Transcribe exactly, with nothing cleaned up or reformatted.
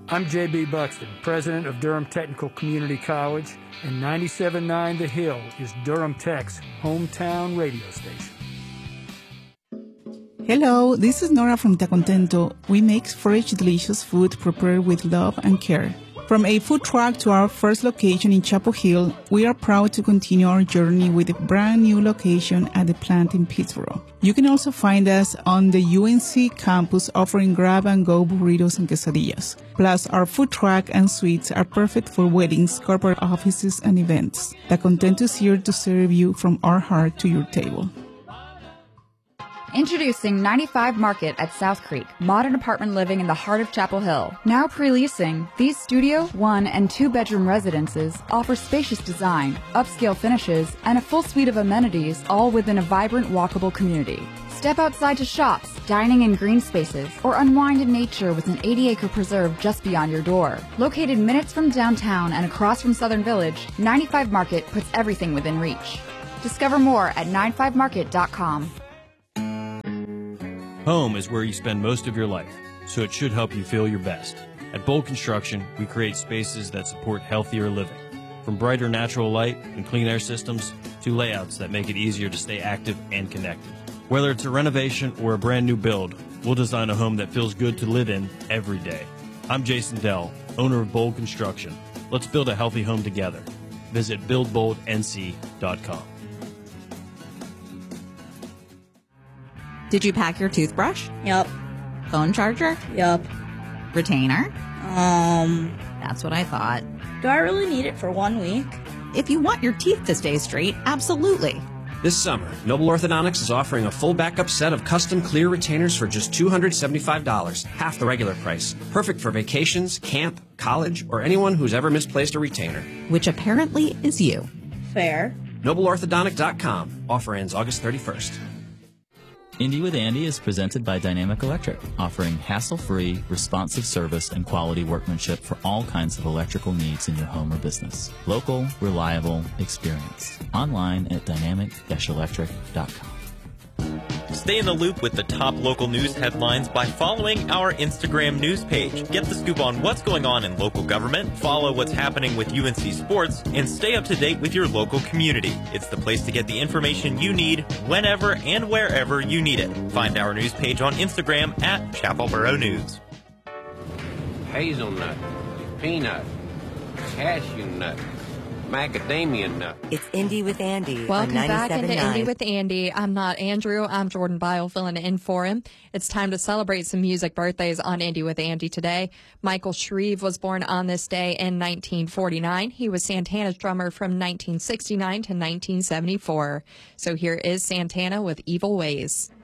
I'm J B Buxton, president of Durham Technical Community College, and ninety-seven point nine The Hill is Durham Tech's hometown radio station. Hello, this is Nora from Te Contento. We make fresh, delicious food prepared with love and care. From a food truck to our first location in Chapel Hill, we are proud to continue our journey with a brand new location at the plant in Pittsburgh. You can also find us on the U N C campus offering grab-and-go burritos and quesadillas. Plus, our food truck and suites are perfect for weddings, corporate offices, and events. Te Contento is here to serve you from our heart to your table. Introducing ninety-five Market at South Creek, modern apartment living in the heart of Chapel Hill. Now pre-leasing, these studio, one, and two-bedroom residences offer spacious design, upscale finishes, and a full suite of amenities, all within a vibrant, walkable community. Step outside to shops, dining in green spaces, or unwind in nature with an eighty-acre preserve just beyond your door. Located minutes from downtown and across from Southern Village, ninety-five Market puts everything within reach. Discover more at ninety-five market dot com. Home is where you spend most of your life, so it should help you feel your best. At Bold Construction, we create spaces that support healthier living. From brighter natural light and clean air systems to layouts that make it easier to stay active and connected. Whether it's a renovation or a brand new build, we'll design a home that feels good to live in every day. I'm Jason Dell, owner of Bold Construction. Let's build a healthy home together. Visit build bold N C dot com. Did you pack your toothbrush? Yep. Phone charger? Yep. Retainer? Um, That's what I thought. do I really need it for one week? If you want your teeth to stay straight, absolutely. This summer, Noble Orthodontics is offering a full backup set of custom clear retainers for just two hundred seventy-five dollars, half the regular price. Perfect for vacations, camp, college, or anyone who's ever misplaced a retainer. Which apparently is you. Fair. noble orthodontic dot com. Offer ends August thirty-first. Indy with Andy is presented by Dynamic Electric, offering hassle-free, responsive service and quality workmanship for all kinds of electrical needs in your home or business. Local, reliable, experienced. Online at dynamic dash electric dot com. Stay in the loop with the top local news headlines by following our Instagram news page. Get the scoop on what's going on in local government, follow what's happening with U N C sports, and stay up to date with your local community. It's the place to get the information you need whenever and wherever you need it. Find our news page on Instagram at Chapelboro News. Hazelnut, peanut, cashew nut, macadamia nut. It's Indy with Andy. Welcome back into ninety-seven point nine. Indy with Andy. I'm not Andrew. I'm Jordan Bile filling in for him. It's time to celebrate some music birthdays on Indy with Andy today. Michael Shreve was born on this day in nineteen forty-nine. He was Santana's drummer from nineteen sixty-nine to nineteen seventy-four. So here is Santana with Evil Ways.